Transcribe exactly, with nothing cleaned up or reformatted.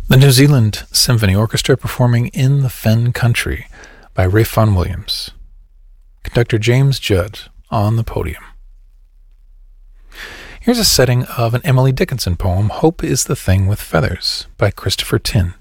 The New Zealand Symphony Orchestra performing In the Fen Country by Ralph Vaughan Williams. Conductor James Judd on the podium. Here's a setting of an Emily Dickinson poem, Hope is the Thing with Feathers, by Christopher Tin.